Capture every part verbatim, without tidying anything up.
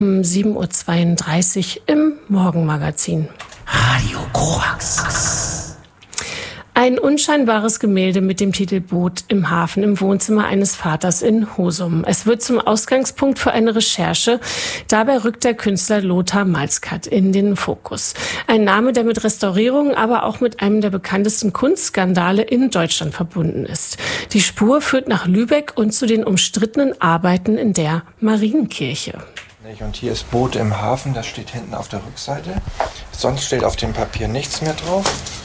Um sieben Uhr zweiunddreißig im Morgenmagazin. Radio Korax. Ein unscheinbares Gemälde mit dem Titel Boot im Hafen im Wohnzimmer eines Vaters in Husum. Es wird zum Ausgangspunkt für eine Recherche. Dabei rückt der Künstler Lothar Malskat in den Fokus. Ein Name, der mit Restaurierungen, aber auch mit einem der bekanntesten Kunstskandale in Deutschland verbunden ist. Die Spur führt nach Lübeck und zu den umstrittenen Arbeiten in der Marienkirche. Und hier ist Boot im Hafen, das steht hinten auf der Rückseite. Sonst steht auf dem Papier nichts mehr drauf.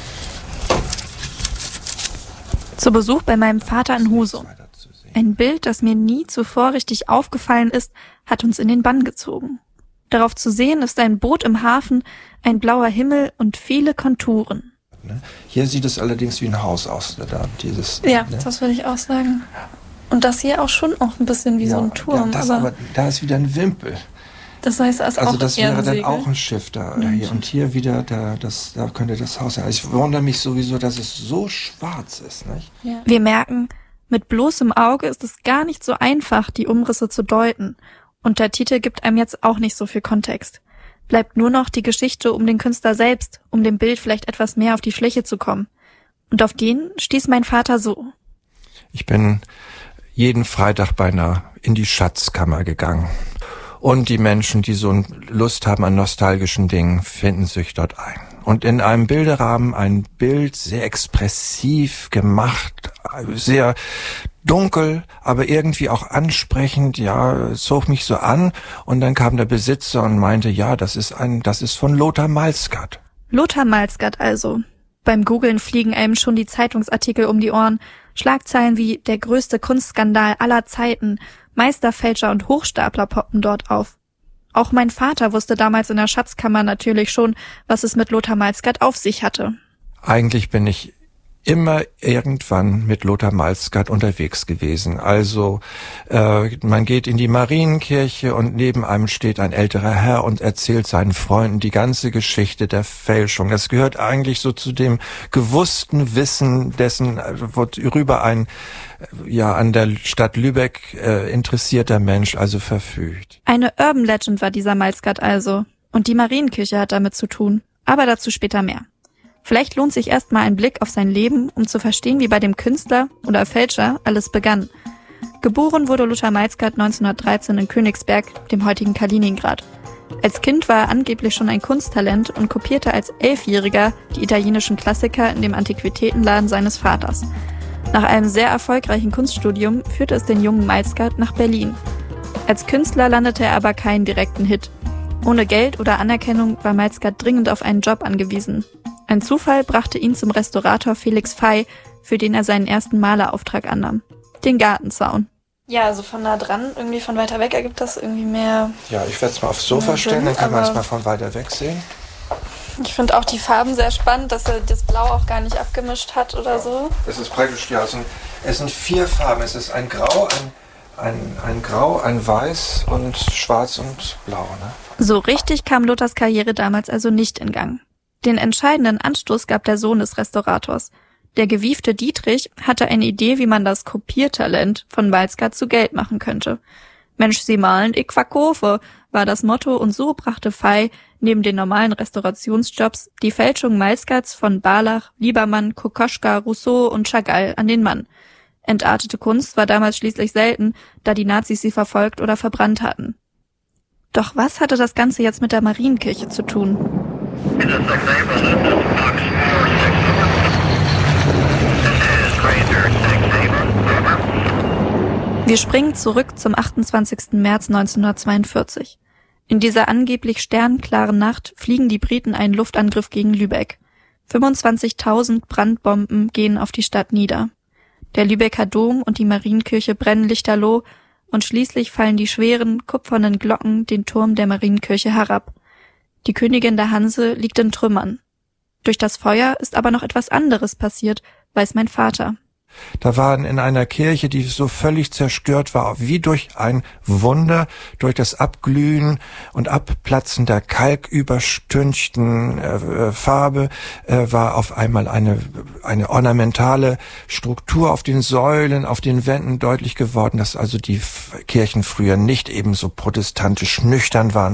Zu Besuch bei meinem Vater in Husum. Ein Bild, das mir nie zuvor richtig aufgefallen ist, hat uns in den Bann gezogen. Darauf zu sehen ist ein Boot im Hafen, ein blauer Himmel und viele Konturen. Hier sieht es allerdings wie ein Haus aus. Da, dieses, ja, ne? Das würde ich auch sagen. Und das hier auch schon auch ein bisschen wie ja, so ein Turm. Ja, das, aber, aber da ist wieder ein Wimpel. Das heißt, das also auch das wäre dann Segel. auch ein Schiff da hier. Und hier wieder, da, das, da könnte das Haus sein. Also ich wundere mich sowieso, dass es so schwarz ist. Nicht? Ja. Wir merken, mit bloßem Auge ist es gar nicht so einfach, die Umrisse zu deuten. Und der Titel gibt einem jetzt auch nicht so viel Kontext. Bleibt nur noch die Geschichte um den Künstler selbst, um dem Bild vielleicht etwas mehr auf die Schliche zu kommen. Und auf den stieß mein Vater so. Ich bin jeden Freitag beinahe in die Schatzkammer gegangen. Und die Menschen, die so Lust haben an nostalgischen Dingen, finden sich dort ein. Und in einem Bilderrahmen ein Bild, sehr expressiv gemacht, sehr dunkel, aber irgendwie auch ansprechend, ja, zog mich so an. Und dann kam der Besitzer und meinte, ja, das ist ein, das ist von Lothar Malskat. Lothar Malskat also. Beim Googlen fliegen einem schon die Zeitungsartikel um die Ohren. Schlagzeilen wie der größte Kunstskandal aller Zeiten, Meisterfälscher und Hochstapler poppen dort auf. Auch mein Vater wusste damals in der Schatzkammer natürlich schon, was es mit Lothar Malskat auf sich hatte. Eigentlich bin ich immer irgendwann mit Lothar Malskat unterwegs gewesen. Also äh, man geht in die Marienkirche und neben einem steht ein älterer Herr und erzählt seinen Freunden die ganze Geschichte der Fälschung. Das gehört eigentlich so zu dem gewussten Wissen dessen, worüber ein ja an der Stadt Lübeck äh, interessierter Mensch also verfügt. Eine Urban Legend war dieser Malskat also. Und die Marienkirche hat damit zu tun. Aber dazu später mehr. Vielleicht lohnt sich erstmal ein Blick auf sein Leben, um zu verstehen, wie bei dem Künstler oder Fälscher alles begann. Geboren wurde Lothar Malskat neunzehnhundertdreizehn in Königsberg, dem heutigen Kaliningrad. Als Kind war er angeblich schon ein Kunsttalent und kopierte als Elfjähriger die italienischen Klassiker in dem Antiquitätenladen seines Vaters. Nach einem sehr erfolgreichen Kunststudium führte es den jungen Malskat nach Berlin. Als Künstler landete er aber keinen direkten Hit. Ohne Geld oder Anerkennung war Malskat dringend auf einen Job angewiesen. Ein Zufall brachte ihn zum Restaurator Felix Fey, für den er seinen ersten Malerauftrag annahm. Den Gartenzaun. Ja, also von nah dran, irgendwie von weiter weg ergibt das irgendwie mehr... Ja, ich werde es mal aufs Sofa stellen, dann kann man es mal von weiter weg sehen. Ich finde auch die Farben sehr spannend, dass er das Blau auch gar nicht abgemischt hat oder so. Es ist praktisch, ja, es sind, es sind vier Farben. Es ist ein Grau, ein, ein, ein Grau, ein Weiß und Schwarz und Blau. Ne? So richtig kam Lothars Karriere damals also nicht in Gang. Den entscheidenden Anstoß gab der Sohn des Restaurators. Der gewiefte Dietrich hatte eine Idee, wie man das Kopiertalent von Malskat zu Geld machen könnte. Mensch, Sie malen, ich verkaufe, war das Motto, und so brachte Fey neben den normalen Restaurationsjobs die Fälschung Malskats von Barlach, Liebermann, Kokoschka, Rousseau und Chagall an den Mann. Entartete Kunst war damals schließlich selten, da die Nazis sie verfolgt oder verbrannt hatten. Doch was hatte das Ganze jetzt mit der Marienkirche zu tun? Wir springen zurück zum achtundzwanzigsten März neunzehnhundertzweiundvierzig. In dieser angeblich sternklaren Nacht fliegen die Briten einen Luftangriff gegen Lübeck. fünfundzwanzigtausend Brandbomben gehen auf die Stadt nieder. Der Lübecker Dom und die Marienkirche brennen lichterloh und schließlich fallen die schweren, kupfernen Glocken den Turm der Marienkirche herab. Die Königin der Hanse liegt in Trümmern. Durch das Feuer ist aber noch etwas anderes passiert, weiß mein Vater. Da waren in einer Kirche, die so völlig zerstört war, wie durch ein Wunder, durch das Abglühen und Abplatzen der kalküberstünchten äh, Farbe, äh, war auf einmal eine, eine ornamentale Struktur auf den Säulen, auf den Wänden deutlich geworden, dass also die Kirchen früher nicht ebenso protestantisch nüchtern waren,